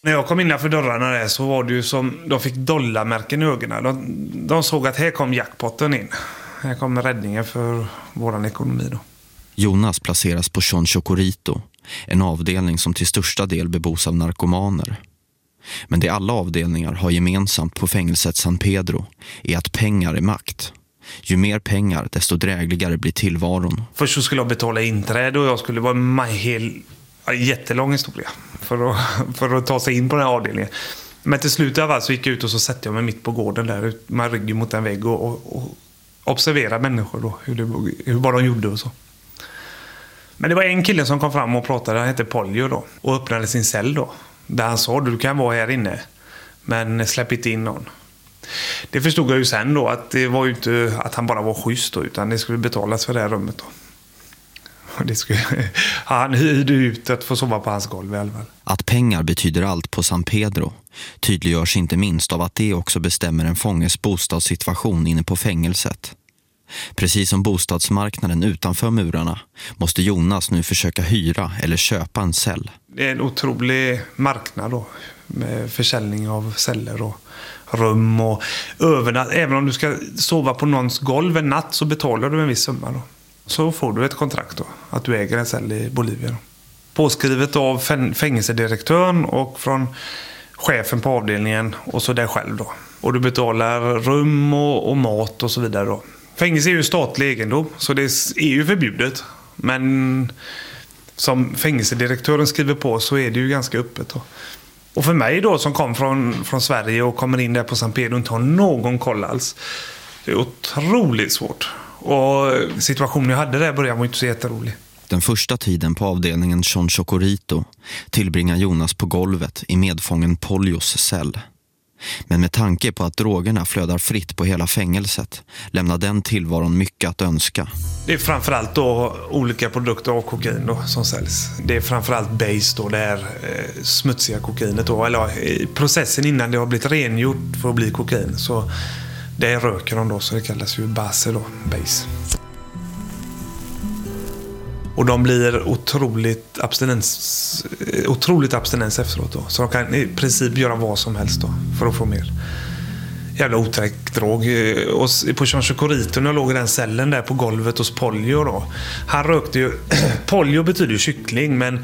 När jag kom innanför dörrarna där så var det ju som de fick dollarmärken i ögonen. De såg att här kom jackpotten in. Här kom räddningen för våran ekonomi då. Jonas placeras på Son Chocorito, en avdelning som till största del bebos av narkomaner. Men det alla avdelningar har gemensamt på fängelset San Pedro är att pengar är makt. Ju mer pengar, desto drägligare blir tillvaron. Först så skulle jag betala inträde och jag skulle vara en jättelång historia för att ta sig in på den här avdelningen. Men till slut av allt så gick jag ut och så satte jag mig mitt på gården där med ryggen mot en vägg och observerade människor då, hur bara de gjorde och så. Men det var en kille som kom fram och pratade, han hette Polio då, och öppnade sin cell då. Där han sa, du kan vara här inne, men släpp inte in någon. Det förstod jag ju sen då, att det var ju inte att han bara var schysst då, utan det skulle betalas för det här rummet då. Han hyrde ut att få sova på hans golv i alla fall. Att pengar betyder allt på San Pedro tydliggörs inte minst av att det också bestämmer en fånges bostadssituation inne på fängelset. Precis som bostadsmarknaden utanför murarna måste Jonas nu försöka hyra eller köpa en cell. Det är en otrolig marknad då, med försäljning av celler och rum och övernatt. Även om du ska sova på någons golv en natt så betalar du en viss summa då. Så får du ett kontrakt då, att du äger en cell i Bolivia då. Påskrivet av fängelsedirektören och från chefen på avdelningen och så där själv då. Och du betalar rum och mat och så vidare då. Fängelse är ju statlig egendom, så det är ju förbjudet. Men som fängelsedirektören skriver på så är det ju ganska öppet då. Och för mig då som kom från Sverige och kommer in där på San Pedro och inte har någon koll alls. Det är otroligt svårt. Och situationen jag hade där började var inte så jätterolig. Den första tiden på avdelningen Son Chocorito tillbringar Jonas på golvet i medfången Polios cell. Men med tanke på att drogerna flödar fritt på hela fängelset lämnar den tillvaron mycket att önska. Det är framförallt då olika produkter av kokain då, som säljs. Det är framförallt base då, det är smutsiga kokainet då. Eller processen innan det har blivit rengjort för att bli kokain. Så det röker de då, så det kallas ju base då, base. Och de blir otroligt abstinens efteråt då. Så de kan i princip göra vad som helst då för att få mer. Jävla otäck drog. Och på Son Chocorito, när jag låg i den cellen där på golvet hos Polio då. Han rökte ju... Polio betyder ju kyckling, men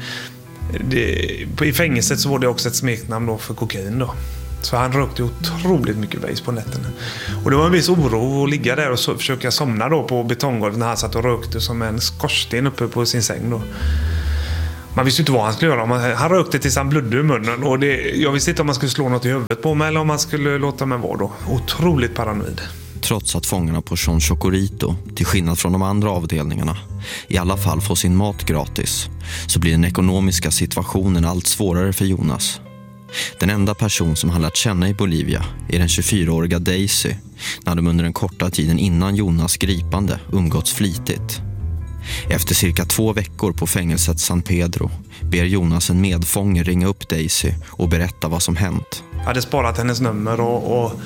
i fängelset så var det också ett smeknamn då för kokain då. Så han rökte otroligt mycket base på nätterna. Och det var en viss oro att ligga där och försöka somna då på betonggolvet när han satt och rökte som en skorsten uppe på sin säng då. Man visste inte vad han skulle göra. Han rökte tills han blödde i munnen. Och jag visste inte om man skulle slå något i huvudet på mig eller om man skulle låta mig vara då. Otroligt paranoid. Trots att fångarna på Son Chocorito, till skillnad från de andra avdelningarna, i alla fall får sin mat gratis, så blir den ekonomiska situationen allt svårare för Jonas. Den enda person som han lärt känna i Bolivia är den 24-åriga Daisy, när de under den korta tiden innan Jonas gripande umgåtts flitigt. Efter cirka 2 veckor på fängelset San Pedro ber Jonas en medfånge ringa upp Daisy och berätta vad som hänt. Jag hade sparat hennes nummer och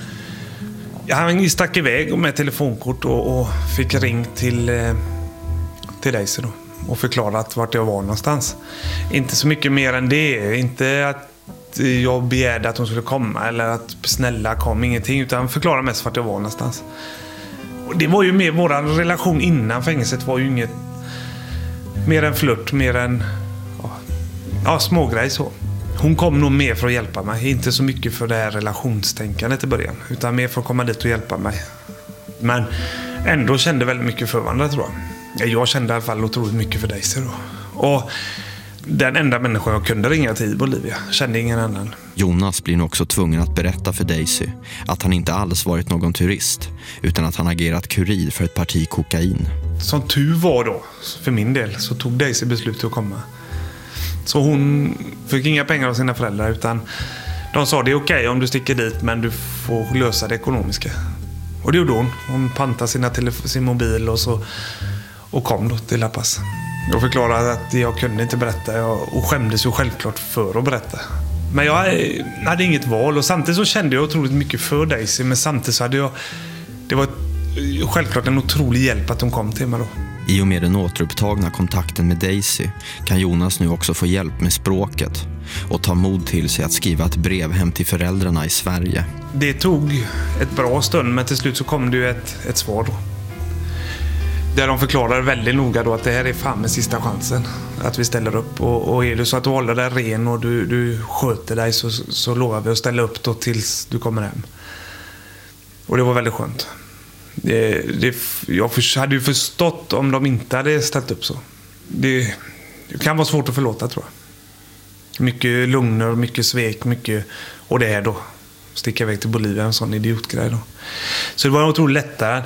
han stack iväg med telefonkort och fick ring till Daisy då och förklarat vart jag var någonstans. Inte så mycket mer än det. Inte att jag begärde att hon skulle komma eller att snälla kom, ingenting, utan förklara mest vart jag var någonstans. Och det var ju mer, våran relation innan fängelset var ju inget mer än flört, mer än smågrej så. Hon kom nog mer för att hjälpa mig, inte så mycket för det här relationstänkandet i början, utan mer för att komma dit och hjälpa mig. Men ändå kände väldigt mycket för varandra, tror jag. Jag kände i alla fall otroligt mycket för Daisy då. Och den enda människan jag kunde ringa till i Bolivia. Kände ingen annan. Jonas blir nu också tvungen att berätta för Daisy att han inte alls varit någon turist, utan att han agerat kurir för ett parti kokain. Som tur var då, för min del, så tog Daisy beslut att komma. Så hon fick inga pengar av sina föräldrar, utan de sa det är okej om du sticker dit, men du får lösa det ekonomiska. Och det gjorde hon. Hon pantade sin mobil och kom då till La Paz. Jag förklarade att jag kunde inte berätta och skämdes ju självklart för att berätta. Men jag hade inget val och samtidigt så kände jag otroligt mycket för Daisy, men samtidigt så hade det var självklart en otrolig hjälp att hon kom till mig då. I och med den återupptagna kontakten med Daisy kan Jonas nu också få hjälp med språket och ta mod till sig att skriva ett brev hem till föräldrarna i Sverige. Det tog ett bra stund, men till slut så kom det ju ett svar då. Där de förklarar väldigt noga då att det här är fan med sista chansen att vi ställer upp. Och är det så att du håller dig ren och du sköter dig så lovar vi att ställa upp då tills du kommer hem. Och det var väldigt skönt. Jag hade ju förstått om de inte hade ställt upp så. Det kan vara svårt att förlåta, tror jag. Mycket lugner, mycket svek, mycket... Och det är då sticka iväg till Bolivia, en sån idiotgrej då. Så det var otroligt lättare.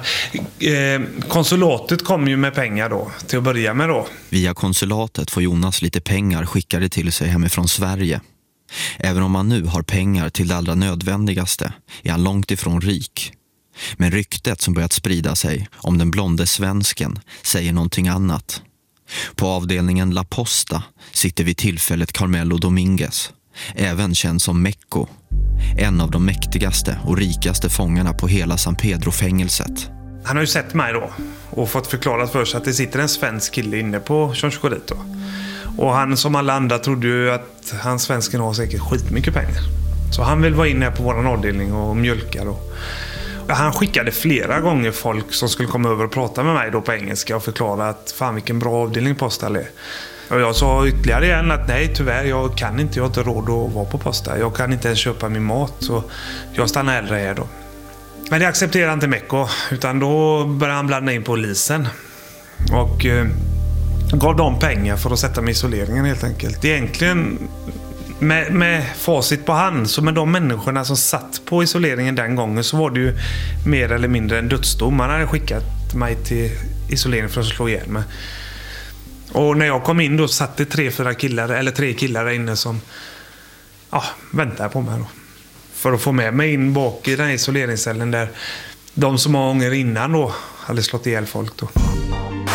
Konsulatet kom ju med pengar då, till att börja med då. Via konsulatet får Jonas lite pengar skickade till sig hemifrån Sverige. Även om han nu har pengar till det allra nödvändigaste är han långt ifrån rik. Men ryktet som börjat sprida sig om den blonde svensken säger någonting annat. På avdelningen La Posta sitter vid tillfället Carmelo Dominguez, även känd som Mecco. En av de mäktigaste och rikaste fångarna på hela San Pedro-fängelset. Han har ju sett mig då och fått förklarat för sig att det sitter en svensk kille inne på John Chocorito. Och han, som alla andra, trodde ju att han svensken har säkert skitmycket pengar. Så han vill vara inne på våran avdelning och mjölka då. Han skickade flera gånger folk som skulle komma över och prata med mig då på engelska och förklara att fan vilken bra avdelning Postal är. Och jag sa ytterligare igen att nej tyvärr, jag har inte råd att vara på Postal. Jag kan inte ens köpa min mat, så jag stannar hellre här då. Men det accepterade inte Mecco, utan då började han blanda in polisen. Och gav dem pengar för att sätta mig i isoleringen helt enkelt. Egentligen med facit på hand, så med de människorna som satt på isoleringen den gången, så var det ju mer eller mindre en dödsdom. Man hade skickat mig till isolering för att slå ihjäl mig. Och när jag kom in då satt det tre killar där inne som väntade på mig då. För att få med mig in bak i den här isoleringscellen där de som många gånger innan då hade slått ihjäl folk då.